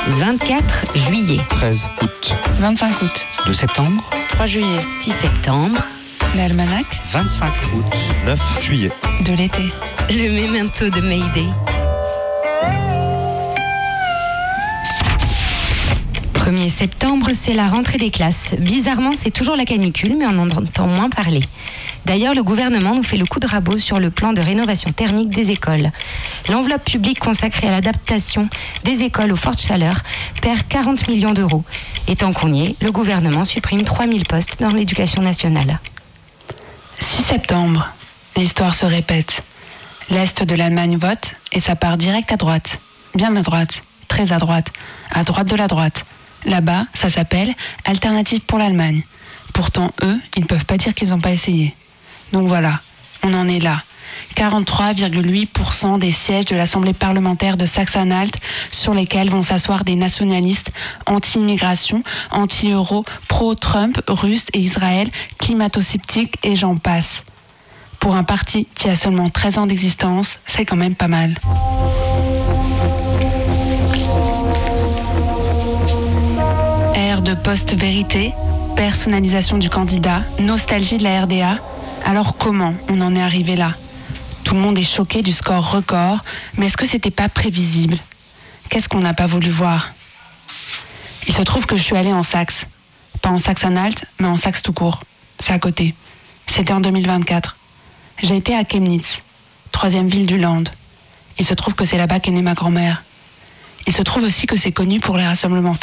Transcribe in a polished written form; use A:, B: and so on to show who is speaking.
A: 24 juillet.
B: 13 août.
C: 25 août.
B: 2 septembre.
C: 3 juillet.
A: 6 septembre.
C: L'almanach
B: 25 août. 9 juillet.
C: de l'été.
A: Le memento de Mayday. 1er septembre, c'est la rentrée des classes. Bizarrement, c'est toujours la canicule, mais on en entend moins parler. D'ailleurs, le gouvernement nous fait le coup de rabot sur le plan de rénovation thermique des écoles. L'enveloppe publique consacrée à l'adaptation des écoles aux fortes chaleurs perd 40 millions d'euros. Et tant qu'on y est, le gouvernement supprime 3000 postes dans l'éducation nationale.
C: 6 septembre. L'histoire se répète. L'Est de l'Allemagne vote et ça part direct à droite. Bien à droite. Très à droite de la droite. Là-bas, ça s'appelle Alternative pour l'Allemagne. Pourtant, eux, ils ne peuvent pas dire qu'ils n'ont pas essayé. Donc voilà, on en est là. 43,8% des sièges de l'Assemblée parlementaire de Saxe-Anhalt sur lesquels vont s'asseoir des nationalistes anti-immigration, anti-euro, pro-Trump, russes et Israël, climato-sceptiques et j'en passe. Pour un parti qui a seulement 13 ans d'existence, c'est quand même pas mal. Ère de post-vérité, personnalisation du candidat, nostalgie de la RDA. Alors comment on en est arrivé là ? Tout le monde est choqué du score record, mais est-ce que c'était pas prévisible ? Qu'est-ce qu'on n'a pas voulu voir ? Il se trouve que je suis allée en Saxe. Pas en Saxe-Anhalt, mais en Saxe tout court. C'est à côté. C'était en 2024. J'ai été à Chemnitz, 3e ville du Land. Il se trouve que c'est là-bas qu'est née ma grand-mère. Il se trouve aussi que c'est connu pour les rassemblements